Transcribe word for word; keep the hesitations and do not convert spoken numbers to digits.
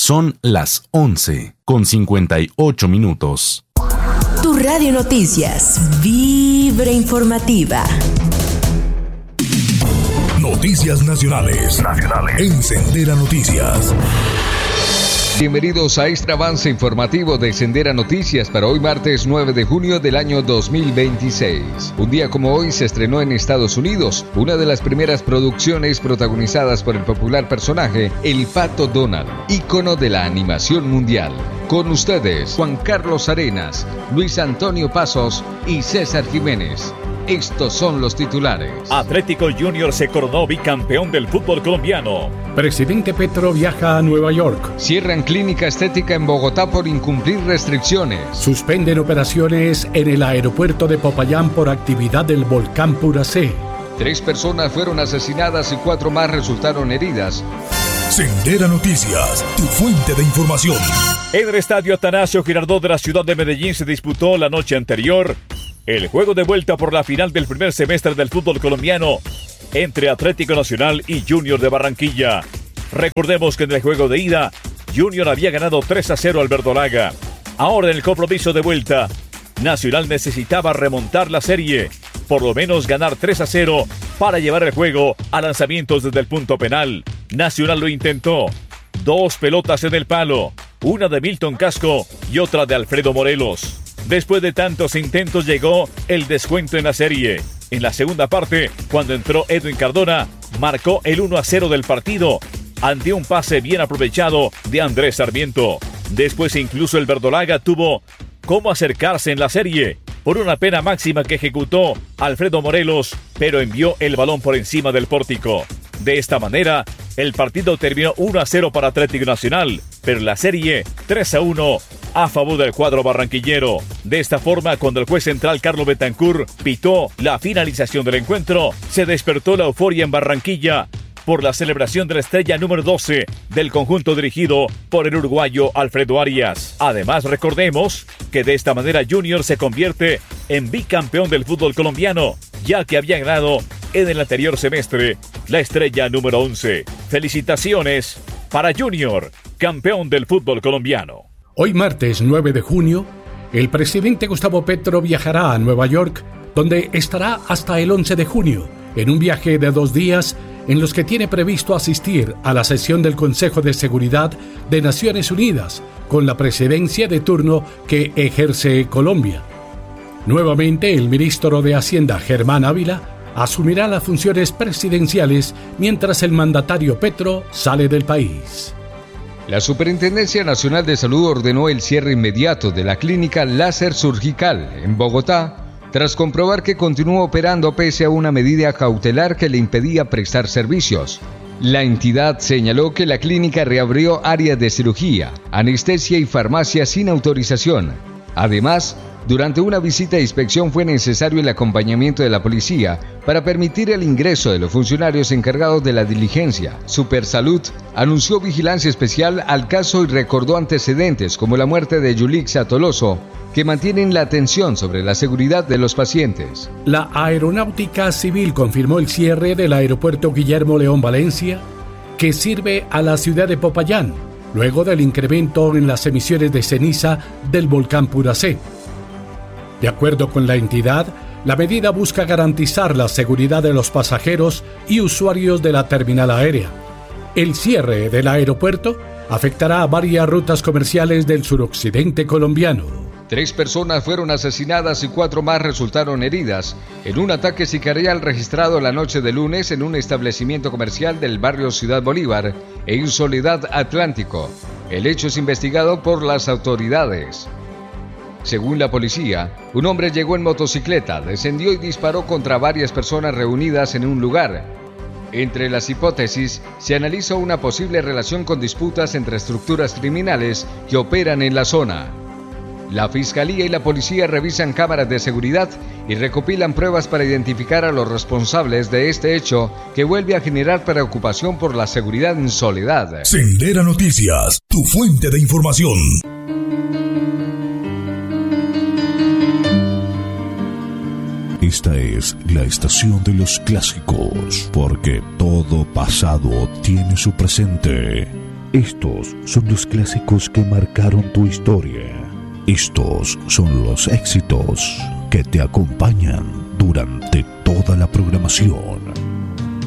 Son las once con cincuenta y ocho minutos. Tu Radio Noticias, Vibra Informativa. Noticias nacionales. Nacionales. En Sendera Noticias. Bienvenidos a este avance informativo de Sendera Noticias para hoy martes nueve de junio del año dos mil veintiséis. Un día como hoy se estrenó en Estados Unidos una de las primeras producciones protagonizadas por el popular personaje El Pato Donald, ícono de la animación mundial. Con ustedes, Juan Carlos Arenas, Luis Antonio Pasos y César Jiménez. Estos son los titulares. Atlético Junior se coronó bicampeón del fútbol colombiano. Presidente Petro viaja a Nueva York. Cierran clínica estética en Bogotá por incumplir restricciones. Suspenden operaciones en el aeropuerto de Popayán por actividad del volcán Puracé. Tres personas fueron asesinadas y cuatro más resultaron heridas. Sendera Noticias, tu fuente de información. En el estadio Atanasio Girardot de la ciudad de Medellín se disputó la noche anterior el juego de vuelta por la final del primer semestre del fútbol colombiano entre Atlético Nacional y Junior de Barranquilla. Recordemos que en el juego de ida, Junior había ganado tres a cero al Verdolaga. Ahora en el compromiso de vuelta, Nacional necesitaba remontar la serie, por lo menos ganar tres a cero para llevar el juego a lanzamientos desde el punto penal. Nacional lo intentó. Dos pelotas en el palo, una de Milton Casco y otra de Alfredo Morelos. Después de tantos intentos llegó el descuento en la serie. En la segunda parte, cuando entró Edwin Cardona, marcó el uno a cero del partido ante un pase bien aprovechado de Andrés Sarmiento. Después incluso el Verdolaga tuvo cómo acercarse en la serie por una pena máxima que ejecutó Alfredo Morelos, pero envió el balón por encima del pórtico. De esta manera, el partido terminó uno a cero para Atlético Nacional, pero la serie tres a uno a favor del cuadro barranquillero. De esta forma, cuando el juez central Carlos Betancourt pitó la finalización del encuentro, se despertó la euforia en Barranquilla por la celebración de la estrella número doce del conjunto dirigido por el uruguayo Alfredo Arias. Además, recordemos que de esta manera Junior se convierte en bicampeón del fútbol colombiano, ya que había ganado en el anterior semestre la estrella número once. Felicitaciones para Junior, campeón del fútbol colombiano. Hoy martes nueve de junio, el presidente Gustavo Petro viajará a Nueva York, donde estará hasta el once de junio, en un viaje de dos días en los que tiene previsto asistir a la sesión del Consejo de Seguridad de Naciones Unidas, con la presidencia de turno que ejerce Colombia. Nuevamente, el ministro de Hacienda, Germán Ávila, asumirá las funciones presidenciales mientras el mandatario Petro sale del país. La Superintendencia Nacional de Salud ordenó el cierre inmediato de la clínica láser surgical en Bogotá, tras comprobar que continúa operando pese a una medida cautelar que le impedía prestar servicios. La entidad señaló que la clínica reabrió áreas de cirugía, anestesia y farmacia sin autorización. Además, durante una visita de inspección fue necesario el acompañamiento de la policía para permitir el ingreso de los funcionarios encargados de la diligencia. Supersalud anunció vigilancia especial al caso y recordó antecedentes como la muerte de Yulixa Toloso, que mantienen la atención sobre la seguridad de los pacientes. La Aeronáutica Civil confirmó el cierre del aeropuerto Guillermo León Valencia, que sirve a la ciudad de Popayán, luego del incremento en las emisiones de ceniza del volcán Puracé. De acuerdo con la entidad, la medida busca garantizar la seguridad de los pasajeros y usuarios de la terminal aérea. El cierre del aeropuerto afectará a varias rutas comerciales del suroccidente colombiano. Tres personas fueron asesinadas y cuatro más resultaron heridas en un ataque sicarial registrado la noche de lunes en un establecimiento comercial del barrio Ciudad Bolívar en Soledad Atlántico. El hecho es investigado por las autoridades. Según la policía, un hombre llegó en motocicleta, descendió y disparó contra varias personas reunidas en un lugar. Entre las hipótesis, se analiza una posible relación con disputas entre estructuras criminales que operan en la zona. La Fiscalía y la Policía revisan cámaras de seguridad y recopilan pruebas para identificar a los responsables de este hecho que vuelve a generar preocupación por la seguridad en Soledad. Sendera Noticias, tu fuente de información. Esta es la estación de los clásicos, porque todo pasado tiene su presente. Estos son los clásicos que marcaron tu historia. Estos son los éxitos que te acompañan durante toda la programación.